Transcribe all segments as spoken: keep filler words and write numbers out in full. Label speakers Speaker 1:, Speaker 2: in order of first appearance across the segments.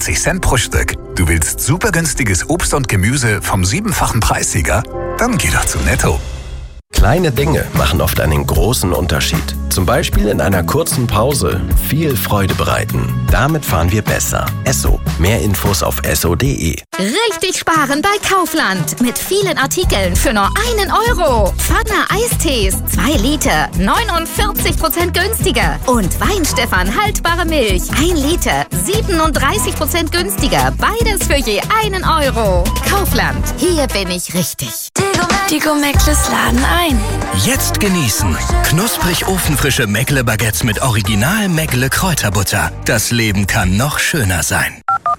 Speaker 1: sechzig Cent pro Stück. Du willst super günstiges Obst und Gemüse vom siebenfachen Preissieger? Dann geh doch zu Netto.
Speaker 2: Kleine Dinge machen oft einen großen Unterschied. Zum Beispiel in einer kurzen Pause viel Freude bereiten. Damit fahren wir besser. Esso. Mehr Infos auf esso punkt de.
Speaker 3: Richtig sparen bei Kaufland. Mit vielen Artikeln für nur einen Euro. Pfanne Eistees, zwei Liter, neunundvierzig Prozent günstiger. Und Weinstefan haltbare Milch, ein Liter, siebenunddreißig Prozent günstiger. Beides für je einen Euro. Kaufland. Hier bin ich richtig.
Speaker 4: Die Go-Meckles laden ein.
Speaker 5: Jetzt genießen. Knusprig ofenfrische Meckle-Baguettes mit Original Meckle Kräuterbutter. Das Leben kann noch schöner sein.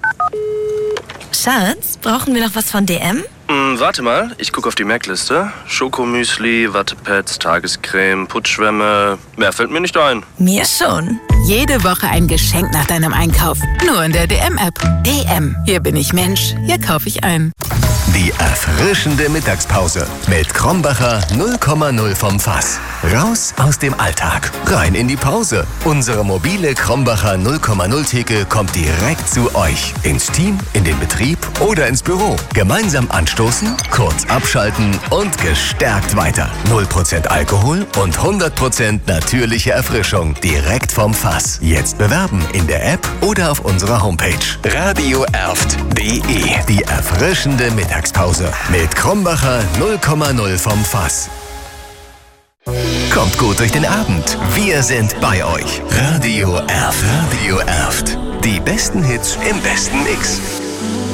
Speaker 4: Schatz, brauchen wir noch was von D M?
Speaker 6: Mm, warte mal, ich gucke auf die Mac-Liste. Schokomüsli, Wattepads, Tagescreme, Putschwämme. Mehr fällt mir nicht ein.
Speaker 4: Mir schon.
Speaker 7: Jede Woche ein Geschenk nach deinem Einkauf. Nur in der D M-App. D M. Hier bin ich Mensch. Hier kaufe ich ein.
Speaker 2: Die erfrischende Mittagspause mit Krombacher null Komma null vom Fass. Raus aus dem Alltag, rein in die Pause. Unsere mobile Krombacher null Komma null Theke kommt direkt zu euch. Ins Team, in den Betrieb oder ins Büro. Gemeinsam anstoßen, kurz abschalten und gestärkt weiter. null Prozent Alkohol und hundert Prozent natürliche Erfrischung direkt vom Fass. Jetzt bewerben in der App oder auf unserer Homepage radio erft punkt de. Die erfrischende Mittagspause mit Krombacher null Komma null vom Fass. Kommt gut durch den Abend. Wir sind bei euch. Radio Erft. Radio Erft. Die besten Hits im besten Mix.